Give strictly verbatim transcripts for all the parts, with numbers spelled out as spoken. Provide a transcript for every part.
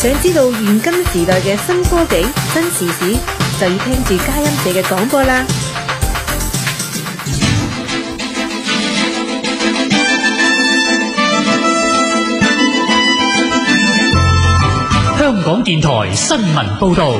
想知道現今時代嘅新科技、新時事，就要聽住佳音社嘅廣播啦。 香港電台新聞報道。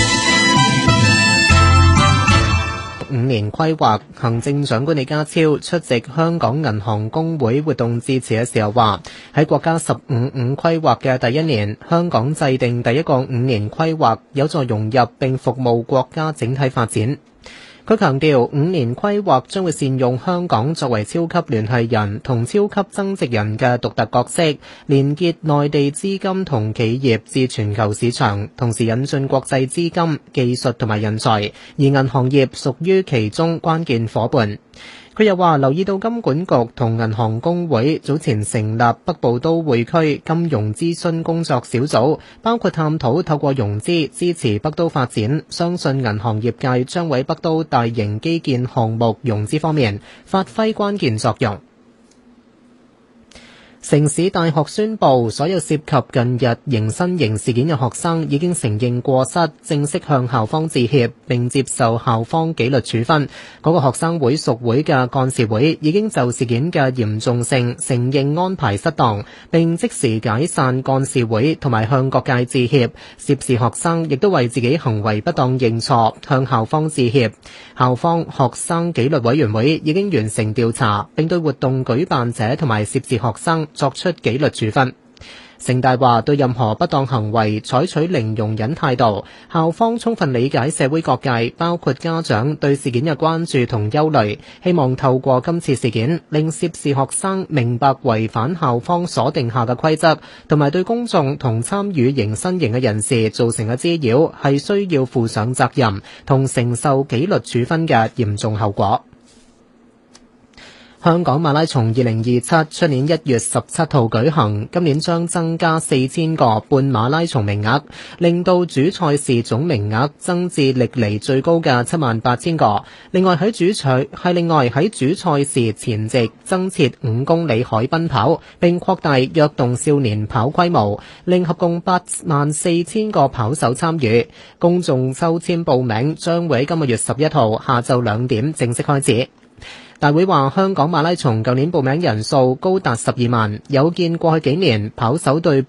五年規劃，行政長官李家超出席香港銀行公會活動致辭嘅時候話，喺國家十五五規劃嘅第一年，香港制定第一個五年規劃，有助融入並服務國家整體發展。佢強調，五年規劃將會善用香港作為超級聯繫人同超級增值人嘅獨特角色，連結內地資金同企業至全球市場，同時引進國際資金、技術同埋人才，而銀行業屬於其中關鍵夥伴。佢又話留意到金管局同銀行公會早前成立北部都會區金融諮詢工作小組，包括探討透過融資支持北都發展，相信銀行業界將喺北都大型基建項目融資方面發揮關鍵作用。城市大學宣布，所有涉及近日迎新營事件嘅學生已經承認過失，正式向校方致歉，並接受校方紀律處分。嗰個學生會屬會嘅幹事會已經就事件嘅嚴重性承認安排失當，並即時解散幹事會同埋向各界致歉。涉事學生亦都為自己行為不當認錯，向校方致歉。校方學生紀律委員會已經完成調查，並對活動舉辦者同埋涉事學生作出紀律處分。城大話對任何不當行為採取零容忍態度，校方充分理解社會各界包括家長對事件嘅關注同憂慮，希望透過今次事件令涉事學生明白違反校方所定下嘅規則，同埋對公眾同參與迎新營嘅人士造成嘅滋擾係需要負上責任同承受紀律處分嘅嚴重後果。香港馬拉松二零二七出年一月十七號舉行，今年將增加四千個半馬拉松名額，令到主賽事總名額增至歷嚟最高嘅七萬八千個。另外喺主賽係另外喺主賽事前夕增設五公里海濱跑，並擴大躍動少年跑規模，令合共八萬四千個跑手參與。公眾抽籤報名將會喺今個月十一號下晝兩點正式開始。大會話香港馬拉松舊年報名人數高達十二萬，有見過去幾年跑手對